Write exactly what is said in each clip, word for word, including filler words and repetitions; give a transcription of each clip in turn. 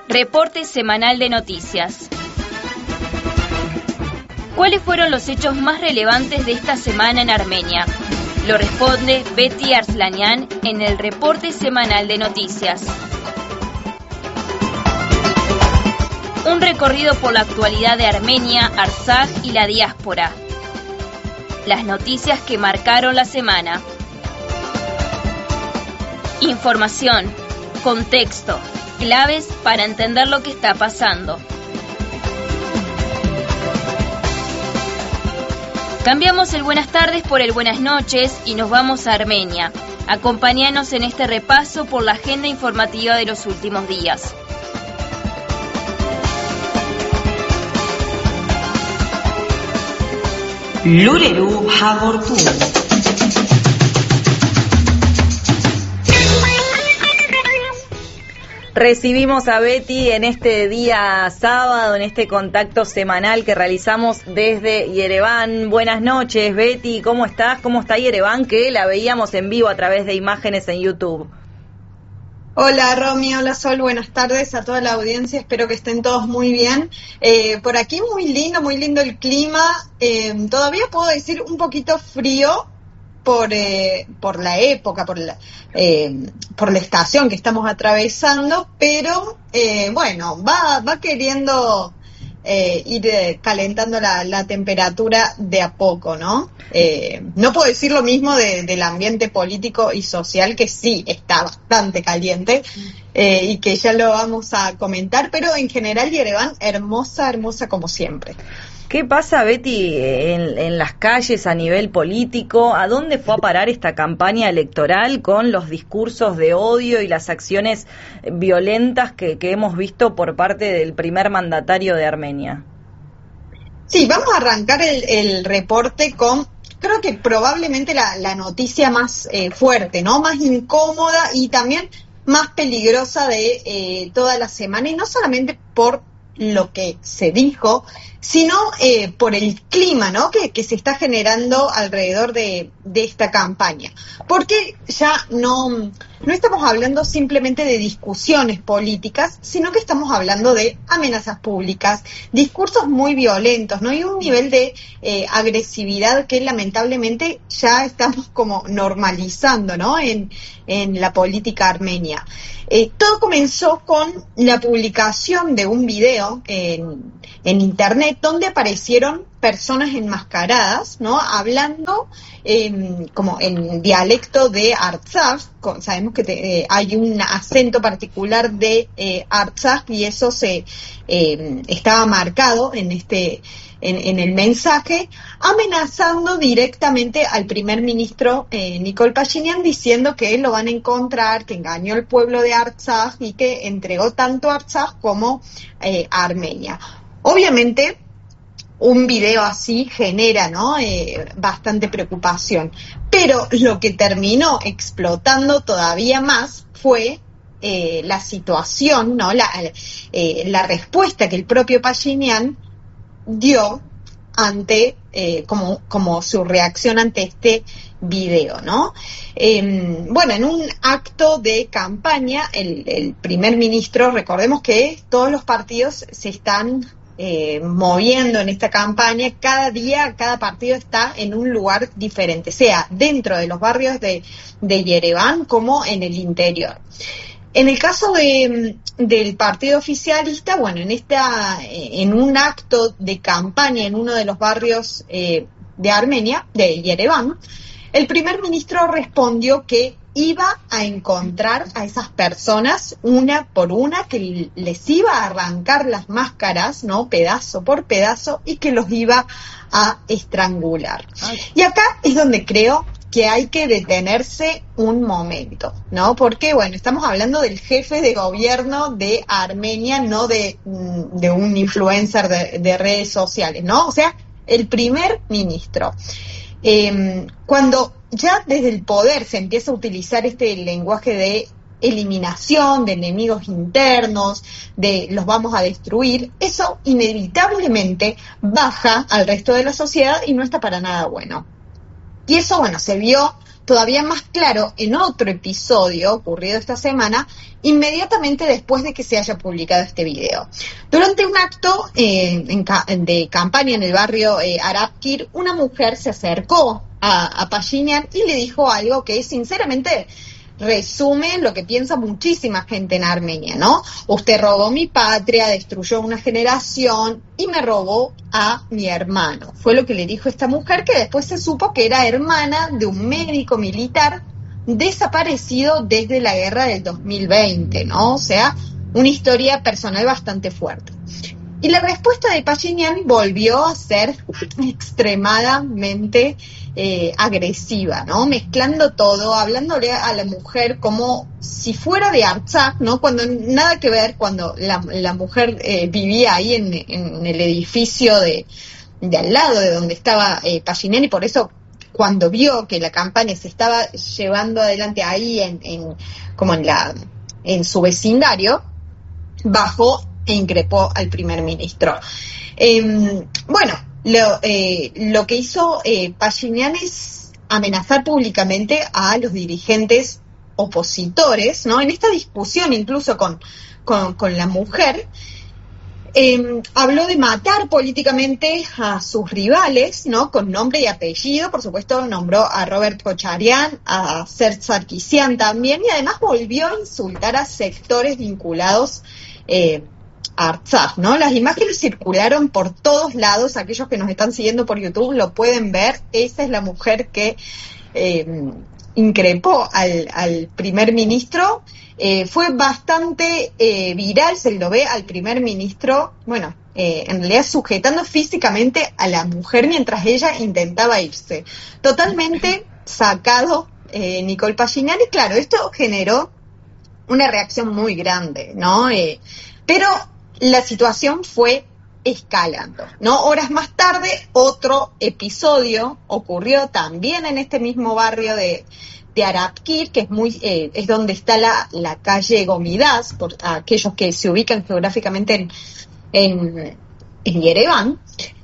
Reporte semanal de noticias. ¿Cuáles fueron los hechos más relevantes de esta semana en Armenia? Lo responde Betty Arslanian en el reporte semanal de noticias. Un recorrido por la actualidad de Armenia, Artsaj y la diáspora. Las noticias que marcaron la semana. Información, contexto, claves para entender lo que está pasando. Cambiamos el buenas tardes por el buenas noches y nos vamos a Armenia. Acompáñanos en este repaso por la agenda informativa de los últimos días. Lureru Hagortu. Recibimos a Betty en este día sábado, en este contacto semanal que realizamos desde Yereván. Buenas noches, Betty, ¿cómo estás? ¿Cómo está Yereván? Que la veíamos en vivo a través de imágenes en YouTube. Hola Romy, hola Sol, buenas tardes a toda la audiencia, espero que estén todos muy bien. Eh, por aquí muy lindo, muy lindo el clima, eh, todavía puedo decir un poquito frío por eh, por la época, por la, eh, por la estación que estamos atravesando, pero eh, bueno, va, va queriendo eh, ir eh, calentando la, la temperatura de a poco, ¿no? Eh, no puedo decir lo mismo de, del ambiente político y social, que sí está bastante caliente eh, y que ya lo vamos a comentar, pero en general Yereván hermosa, hermosa como siempre. ¿Qué pasa, Betty, en, en las calles a nivel político? ¿A dónde fue a parar esta campaña electoral con los discursos de odio y las acciones violentas que, que hemos visto por parte del primer mandatario de Armenia? Sí, vamos a arrancar el, el reporte con, creo que probablemente la, la noticia más eh, fuerte, ¿no? Más incómoda y también más peligrosa de eh, toda la semana, y no solamente por lo que se dijo, sino eh, por el clima, ¿no? que, que se está generando alrededor de, de esta campaña. Porque ya no, no estamos hablando simplemente de discusiones políticas, sino que estamos hablando de amenazas públicas, discursos muy violentos, ¿no? Y un nivel de eh, agresividad que lamentablemente ya estamos como normalizando, ¿no? En, en la política armenia. Eh, todo comenzó con la publicación de un video en, en internet donde aparecieron personas enmascaradas, ¿no? Hablando eh, como en dialecto de Artsaj. Sabemos que te, eh, hay un acento particular de eh, Artsaj y eso se eh, estaba marcado en este En, en el mensaje, amenazando directamente al primer ministro eh, Nikol Pashinyan, diciendo que lo van a encontrar, que engañó al pueblo de Artsaj y que entregó tanto a Artsaj como eh, a Armenia. Obviamente, un video así genera, ¿no? eh, bastante preocupación, pero lo que terminó explotando todavía más fue eh, la situación, ¿no? La, eh, la respuesta que el propio Pashinyan dio ante, eh, como, como su reacción ante este video, ¿no? Eh, bueno, en un acto de campaña, el, el primer ministro, recordemos que todos los partidos se están eh, moviendo en esta campaña, cada día, cada partido está en un lugar diferente, sea dentro de los barrios de, de Yereván como en el interior. En el caso de, del partido oficialista, bueno, en esta, en un acto de campaña en uno de los barrios eh, de Armenia, de Yereván, el primer ministro respondió que iba a encontrar a esas personas una por una, que les iba a arrancar las máscaras, ¿no? Pedazo por pedazo, y que los iba a estrangular. Ay. Y acá es donde creo que hay que detenerse un momento, ¿no? Porque, bueno, estamos hablando del jefe de gobierno de Armenia, no de, de un influencer de, de redes sociales, ¿no? O sea, el primer ministro. Eh, cuando ya desde el poder se empieza a utilizar este lenguaje de eliminación, de enemigos internos, de los vamos a destruir, eso inevitablemente baja al resto de la sociedad y no está para nada bueno. Y eso, bueno, se vio todavía más claro en otro episodio ocurrido esta semana, inmediatamente después de que se haya publicado este video. Durante un acto eh, en ca- de campaña en el barrio eh, Arapkir, una mujer se acercó a, a Pashinyan y le dijo algo que sinceramente resume lo que piensa muchísima gente en Armenia, ¿no? Usted robó mi patria, destruyó una generación y me robó a mi hermano. Fue lo que le dijo esta mujer, que después se supo que era hermana de un médico militar desaparecido desde la guerra del dos mil veinte, ¿no? O sea, una historia personal bastante fuerte. Y la respuesta de Pashinyan volvió a ser extremadamente eh, agresiva, ¿no? Mezclando todo, hablándole a la mujer como si fuera de Artsakh, ¿no? Cuando nada que ver, cuando la, la mujer eh, vivía ahí en, en el edificio de, de al lado de donde estaba eh, Pashinyan, y por eso cuando vio que la campaña se estaba llevando adelante ahí en, en como en la en su vecindario, bajó e increpó al primer ministro. Eh, bueno, lo, eh, lo que hizo eh, Pashinyan es amenazar públicamente a los dirigentes opositores, ¿no? En esta discusión incluso con, con, con la mujer, eh, habló de matar políticamente a sus rivales, ¿no? Con nombre y apellido, por supuesto nombró a Robert Kocharyan, a Serge Sarkisian también, y además volvió a insultar a sectores vinculados eh, Artsakh, ¿no? Las imágenes circularon por todos lados, aquellos que nos están siguiendo por YouTube lo pueden ver. Esa es la mujer que eh, increpó al, al primer ministro. Eh, fue bastante eh, viral, se lo ve al primer ministro, bueno, eh, en realidad sujetando físicamente a la mujer mientras ella intentaba irse. Totalmente sacado eh, Nikol Pashinyan, y claro, esto generó una reacción muy grande, ¿no? Eh, pero la situación fue escalando, ¿no? Horas más tarde, otro episodio ocurrió también en este mismo barrio de, de Arapkir, que es muy eh, es donde está la, la calle Gomidas, por aquellos que se ubican geográficamente en, en, en Yerevan,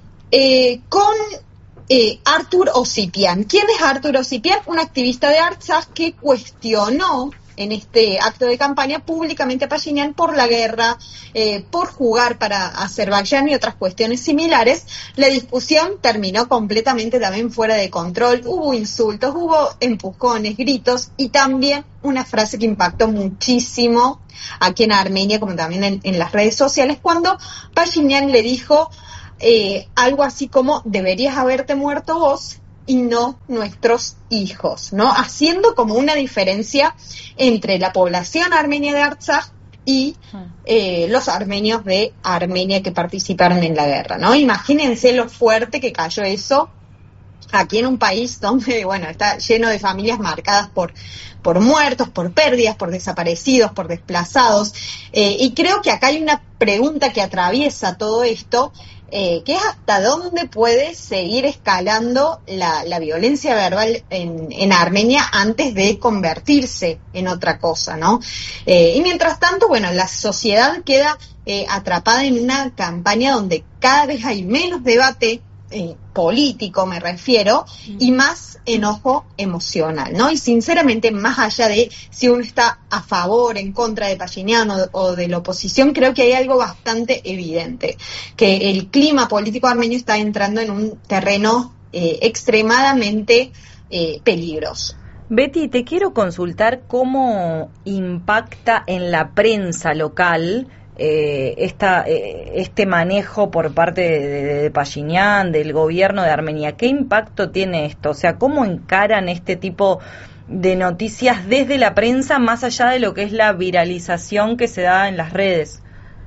eh, con eh, Artur Osipian. ¿Quién es Artur Osipian? Un activista de Artsakh que cuestionó en este acto de campaña públicamente a Pashinyan por la guerra, eh, por jugar para Azerbaiyán y otras cuestiones similares. La discusión terminó completamente también fuera de control, hubo insultos, hubo empujones, gritos y también una frase que impactó muchísimo aquí en Armenia, como también en, en las redes sociales, cuando Pashinyan le dijo eh, algo así como: deberías haberte muerto vos y no nuestros hijos, ¿no? Haciendo como una diferencia entre la población armenia de Artsakh y eh, los armenios de Armenia que participaron en la guerra, ¿no? Imagínense lo fuerte que cayó eso aquí en un país donde, bueno, está lleno de familias marcadas por, por muertos, por pérdidas, por desaparecidos, por desplazados, eh, y creo que acá hay una pregunta que atraviesa todo esto, Eh, que es hasta dónde puede seguir escalando la, la violencia verbal en, en Armenia antes de convertirse en otra cosa, ¿no? Eh, y mientras tanto, bueno, la sociedad queda eh, atrapada en una campaña donde cada vez hay menos debate eh, político, me refiero, y más enojo emocional, ¿no? Y sinceramente, más allá de si uno está a favor, en contra de Pashinyan o, o de la oposición, creo que hay algo bastante evidente, que el clima político armenio está entrando en un terreno eh, extremadamente eh, peligroso. Betty, te quiero consultar cómo impacta en la prensa local Eh, esta, eh, este manejo por parte de, de, de Pashinyan, del gobierno de Armenia. ¿Qué impacto tiene esto? O sea, ¿cómo encaran este tipo de noticias desde la prensa, más allá de lo que es la viralización que se da en las redes?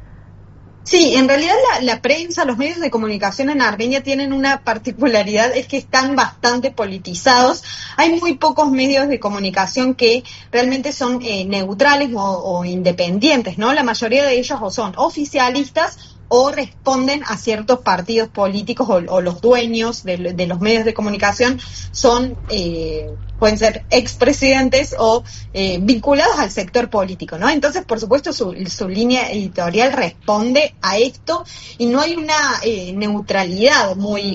Sí, en realidad la, la prensa, los medios de comunicación en Armenia tienen una particularidad, es que están bastante politizados. Hay muy pocos medios de comunicación que realmente son eh, neutrales o, o independientes, ¿no? La mayoría de ellos o son oficialistas o responden a ciertos partidos políticos, o, o los dueños de, de los medios de comunicación son, eh, pueden ser expresidentes o eh, vinculados al sector político, ¿no? Entonces, por supuesto, su, su línea editorial responde a esto y no hay una eh, neutralidad muy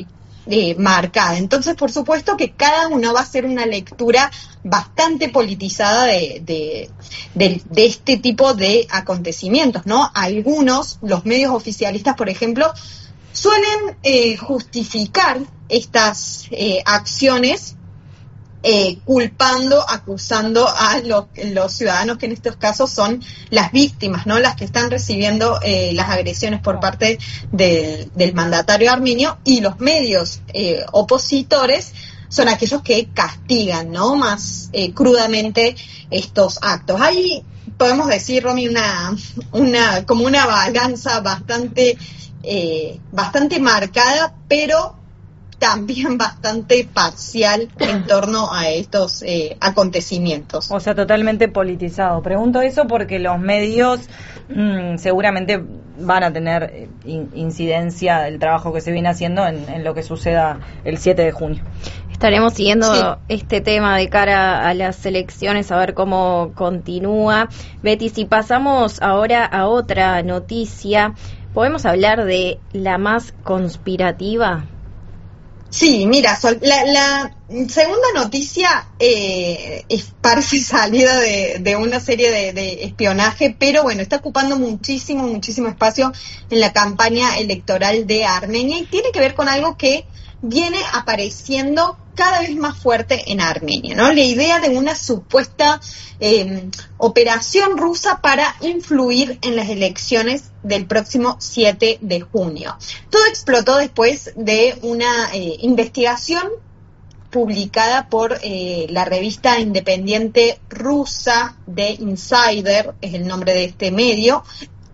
eh, marcada. Entonces, por supuesto que cada uno va a hacer una lectura bastante politizada de, de, de, de este tipo de acontecimientos, ¿no? Algunos, los medios oficialistas, por ejemplo, suelen eh, justificar estas eh, acciones Eh, culpando, acusando a los, los ciudadanos que en estos casos son las víctimas, ¿no? Las que están recibiendo eh, las agresiones por parte del, del mandatario armenio, y los medios eh, opositores son aquellos que castigan, ¿no? Más eh, crudamente estos actos. Ahí podemos decir, Romy, una, una, como una balanza bastante, eh, bastante marcada, pero también bastante parcial en torno a estos eh, acontecimientos. O sea, totalmente politizado. Pregunto eso porque los medios mmm, seguramente van a tener in- incidencia del trabajo que se viene haciendo en, en lo que suceda el siete de junio. Estaremos siguiendo sí. este tema de cara a las elecciones, a ver cómo continúa. Betty, si pasamos ahora a otra noticia, ¿podemos hablar de la más conspirativa? Sí, mira, Sol, la, la segunda noticia eh, es, parece salida de, de una serie de, de espionaje, pero bueno, está ocupando muchísimo, muchísimo espacio en la campaña electoral de Armenia y tiene que ver con algo que viene apareciendo cada vez más fuerte en Armenia, ¿no? La idea de una supuesta eh, operación rusa para influir en las elecciones del próximo siete de junio. Todo explotó después de una eh, investigación publicada por eh, la revista independiente rusa The Insider, es el nombre de este medio,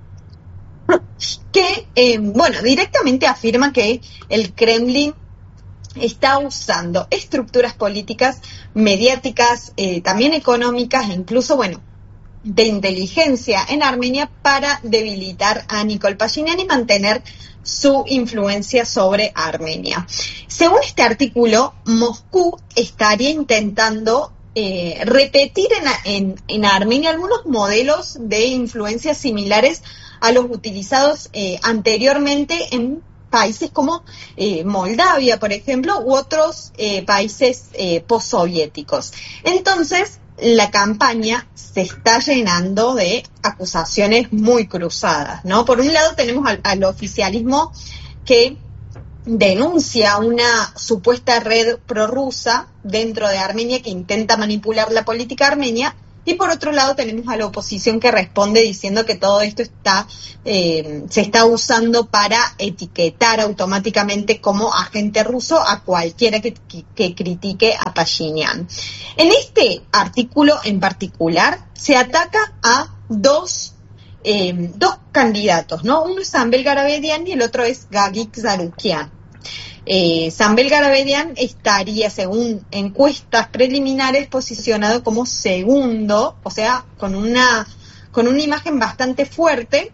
que, eh, bueno, directamente afirma que el Kremlin está usando estructuras políticas, mediáticas, eh, también económicas e incluso, bueno, de inteligencia en Armenia para debilitar a Nikol Pashinyan y mantener su influencia sobre Armenia. Según este artículo, Moscú estaría intentando eh, repetir en, en, en Armenia algunos modelos de influencia similares a los utilizados eh, anteriormente en países como eh, Moldavia, por ejemplo, u otros eh, países eh, postsoviéticos. Entonces, la campaña se está llenando de acusaciones muy cruzadas, ¿no? Por un lado tenemos al, al oficialismo que denuncia una supuesta red prorrusa dentro de Armenia que intenta manipular la política armenia, y por otro lado tenemos a la oposición que responde diciendo que todo esto está eh, se está usando para etiquetar automáticamente como agente ruso a cualquiera que, que, que critique a Pashinyan. En este artículo en particular se ataca a dos eh, dos candidatos, ¿no? Uno es Zambel Garabedian y el otro es Gagik Zarukian. Eh, Zambel Garabedian estaría, según encuestas preliminares, posicionado como segundo, o sea, con una con una imagen bastante fuerte,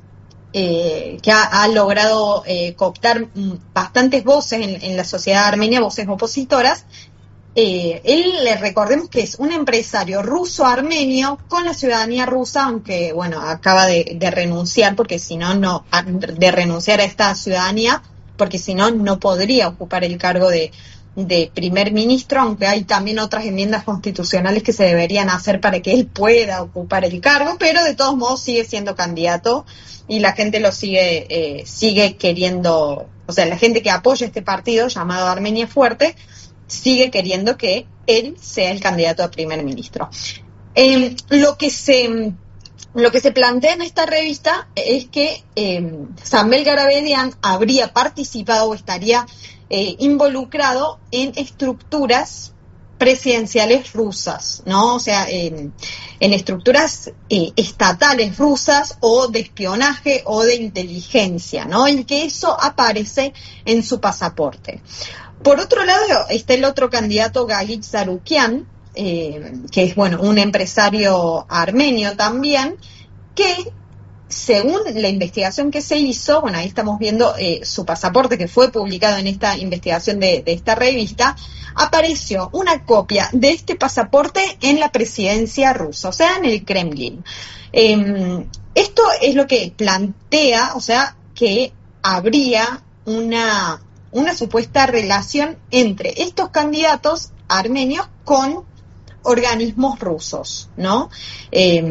eh, que ha, ha logrado eh, cooptar bastantes voces en, en la sociedad armenia, voces opositoras. Eh, él, le recordemos que es un empresario ruso-armenio con la ciudadanía rusa, aunque, bueno, acaba de, de renunciar, porque si no, no, de renunciar a esta ciudadanía, porque si no, no podría ocupar el cargo de, de primer ministro, aunque hay también otras enmiendas constitucionales que se deberían hacer para que él pueda ocupar el cargo, pero de todos modos sigue siendo candidato y la gente lo sigue, eh, sigue queriendo, o sea, la gente que apoya este partido llamado Armenia Fuerte, sigue queriendo que él sea el candidato a primer ministro. Eh, lo que se... Lo que se plantea en esta revista es que eh, Zambel Garabedian habría participado o estaría eh, involucrado en estructuras presidenciales rusas, ¿no? O sea, en, en estructuras eh, estatales rusas o de espionaje o de inteligencia, ¿no? Y que eso aparece en su pasaporte. Por otro lado, está el otro candidato, Gagik Zarukian, Eh, que es, bueno, un empresario armenio también, que según la investigación que se hizo, bueno, ahí estamos viendo eh, su pasaporte que fue publicado en esta investigación de, de esta revista, apareció una copia de este pasaporte en la presidencia rusa, o sea, en el Kremlin. Eh, esto es lo que plantea, o sea, que habría una una supuesta relación entre estos candidatos armenios con organismos rusos, ¿no? Eh,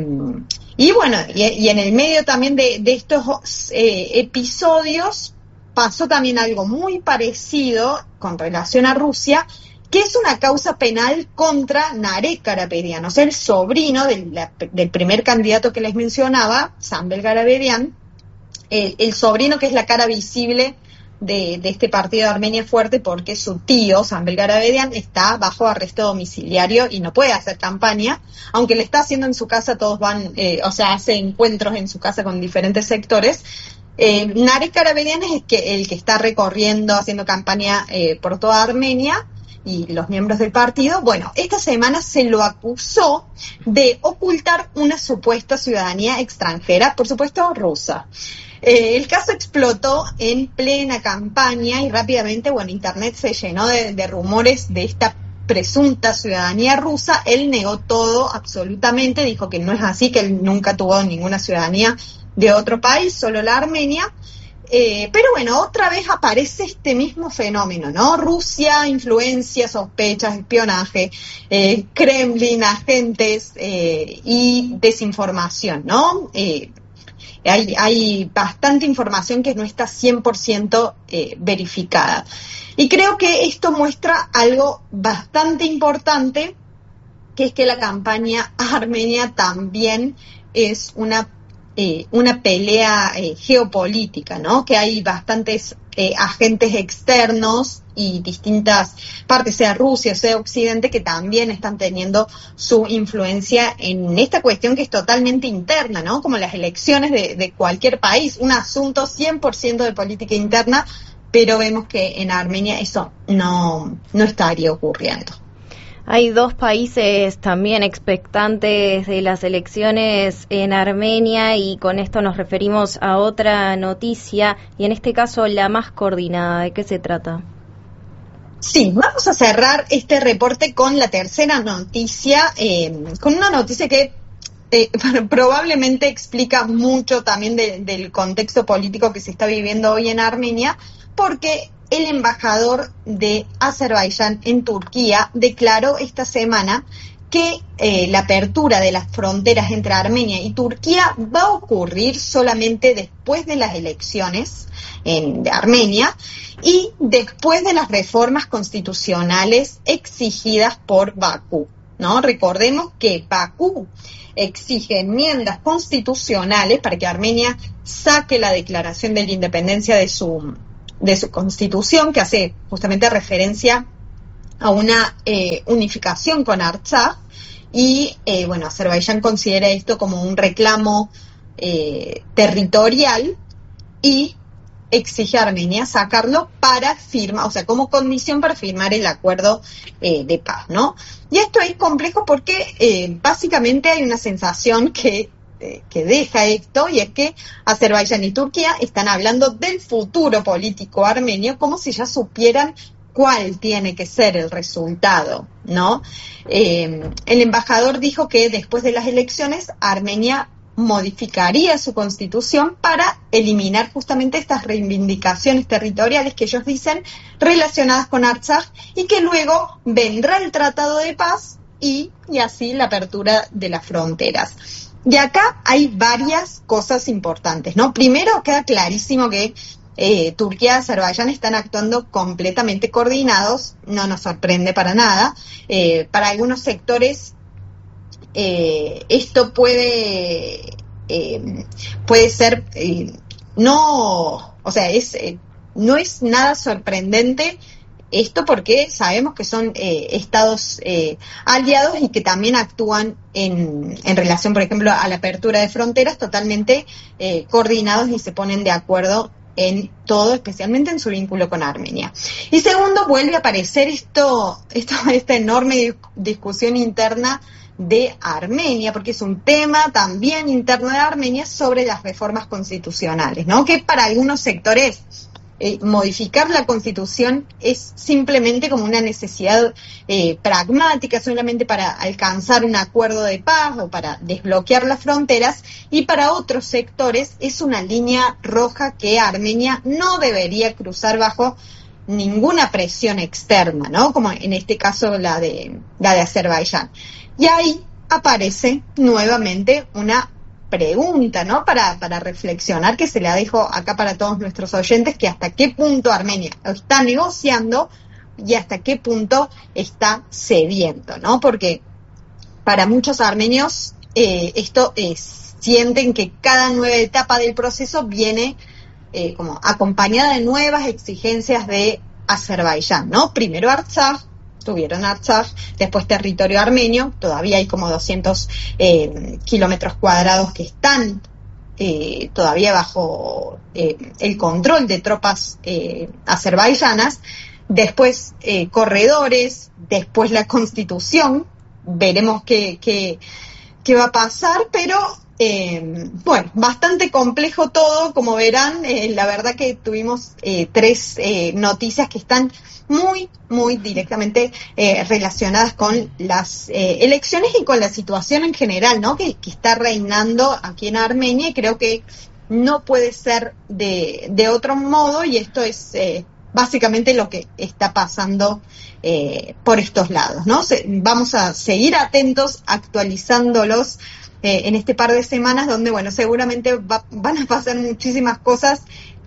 y bueno, y, y en el medio también de, de estos eh, episodios pasó también algo muy parecido con relación a Rusia, que es una causa penal contra Narek Karapetyan, o sea, el sobrino del, la, del primer candidato que les mencionaba, Sanbel Karapetyan, el, el sobrino que es la cara visible De, de este partido de Armenia Fuerte, porque su tío, Sanbel Karapetyan, está bajo arresto domiciliario y no puede hacer campaña, aunque le está haciendo en su casa, todos van, eh, o sea, hace encuentros en su casa con diferentes sectores. Eh, Narek Karapetyan es el que, el que está recorriendo, haciendo campaña eh, por toda Armenia, y los miembros del partido. Bueno, esta semana se lo acusó de ocultar una supuesta ciudadanía extranjera, por supuesto rusa. Eh, el caso explotó en plena campaña y rápidamente, bueno, Internet se llenó de, de rumores de esta presunta ciudadanía rusa. Él negó todo absolutamente, dijo que no es así, que él nunca tuvo ninguna ciudadanía de otro país, solo la Armenia. Eh, pero bueno, otra vez aparece este mismo fenómeno, ¿no? Rusia, influencia, sospechas, espionaje, eh, Kremlin, agentes eh, y desinformación, ¿no? Eh, Hay, hay bastante información que no está cien por ciento eh, verificada. Y creo que esto muestra algo bastante importante, que es que la campaña armenia también es una, eh, una pelea eh, geopolítica, ¿no? Que hay bastantes eh, agentes externos y distintas partes, sea Rusia, sea Occidente, que también están teniendo su influencia en esta cuestión que es totalmente interna, ¿no? Como las elecciones de, de cualquier país, un asunto cien por ciento de política interna, pero vemos que en Armenia eso no, no estaría ocurriendo. Hay dos países también expectantes de las elecciones en Armenia, y con esto nos referimos a otra noticia, y en este caso la más coordinada. ¿De qué se trata? Sí, vamos a cerrar este reporte con la tercera noticia, eh, con una noticia que eh, probablemente explica mucho también de, del contexto político que se está viviendo hoy en Armenia, porque el embajador de Azerbaiyán en Turquía declaró esta semana que eh, la apertura de las fronteras entre Armenia y Turquía va a ocurrir solamente después de las elecciones en, de Armenia y después de las reformas constitucionales exigidas por Bakú, ¿no? Recordemos que Bakú exige enmiendas constitucionales para que Armenia saque la declaración de la independencia de su, de su constitución, que hace justamente referencia a una eh, unificación con Artsaj, y eh, bueno, Azerbaiyán considera esto como un reclamo eh, territorial y exige a Armenia sacarlo para firmar, o sea, como condición para firmar el acuerdo eh, de paz, ¿no? Y esto es complejo porque eh, básicamente hay una sensación que, eh, que deja esto, y es que Azerbaiyán y Turquía están hablando del futuro político armenio como si ya supieran cuál tiene que ser el resultado, ¿no? Eh, el embajador dijo que después de las elecciones Armenia modificaría su constitución para eliminar justamente estas reivindicaciones territoriales que ellos dicen relacionadas con Artsaj, y que luego vendrá el Tratado de Paz y, y así la apertura de las fronteras. Y acá hay varias cosas importantes, ¿no? Primero, queda clarísimo que eh, Turquía y Azerbaiyán están actuando completamente coordinados, no nos sorprende para nada. Eh, para algunos sectores Eh, esto puede eh, puede ser eh, no, o sea, es eh, no es nada sorprendente esto, porque sabemos que son eh, estados eh, aliados y que también actúan en, en relación, por ejemplo, a la apertura de fronteras, totalmente eh, coordinados y se ponen de acuerdo en todo, especialmente en su vínculo con Armenia. Y segundo, vuelve a aparecer esto, esto esta enorme discusión interna de Armenia, porque es un tema también interno de Armenia sobre las reformas constitucionales, ¿no? Que para algunos sectores eh, modificar la constitución es simplemente como una necesidad eh, pragmática, solamente para alcanzar un acuerdo de paz o para desbloquear las fronteras, y para otros sectores es una línea roja que Armenia no debería cruzar bajo ninguna presión externa, ¿no? Como en este caso la de, la de Azerbaiyán. Y ahí aparece nuevamente una pregunta, ¿no? Para, para reflexionar, que se la dejo acá para todos nuestros oyentes, que hasta qué punto Armenia está negociando y hasta qué punto está cediendo, ¿no? Porque para muchos armenios eh, esto es, sienten que cada nueva etapa del proceso viene eh, como acompañada de nuevas exigencias de Azerbaiyán, ¿no? Primero Artsaj, tuvieron Artsaj, después territorio armenio, todavía hay como doscientos eh, kilómetros cuadrados que están eh, todavía bajo eh, el control de tropas eh, azerbaiyanas, después eh, corredores, después la constitución, veremos qué, qué, qué va a pasar, pero eh, bueno, bastante complejo todo, como verán, eh, la verdad que tuvimos eh, tres eh, noticias que están muy, muy directamente eh, relacionadas con las eh, elecciones y con la situación en general, ¿no? Que, que está reinando aquí en Armenia, y creo que no puede ser de, de otro modo, y esto es eh, básicamente lo que está pasando eh, por estos lados, ¿no? Se, vamos a seguir atentos, actualizándolos eh, en este par de semanas, donde, bueno, seguramente va, van a pasar muchísimas cosas,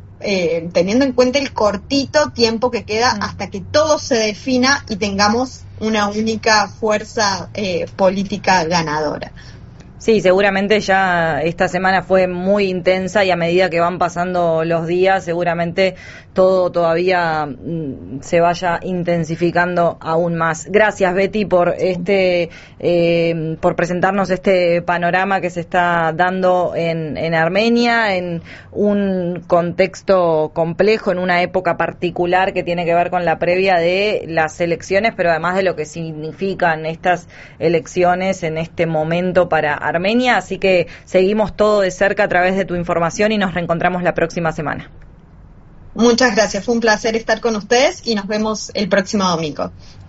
Eh, teniendo en cuenta el cortito tiempo que queda hasta que todo se defina y tengamos una única fuerza eh, política ganadora. Sí, seguramente ya esta semana fue muy intensa, y a medida que van pasando los días, seguramente todo todavía mm, se vaya intensificando aún más. Gracias, Betty, por este, eh, por presentarnos este panorama que se está dando en, en Armenia, en un contexto complejo, en una época particular que tiene que ver con la previa de las elecciones, pero además de lo que significan estas elecciones en este momento para Armenia. Así que seguimos todo de cerca a través de tu información y nos reencontramos la próxima semana. Muchas gracias, fue un placer estar con ustedes y nos vemos el próximo domingo.